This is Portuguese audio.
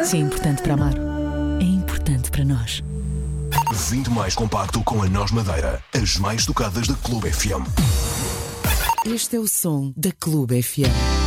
Se é importante para Amaro, é importante para nós. 20 mais compacto com a Nós Madeira. As mais tocadas da Clube FM. Este é o som da Clube FM.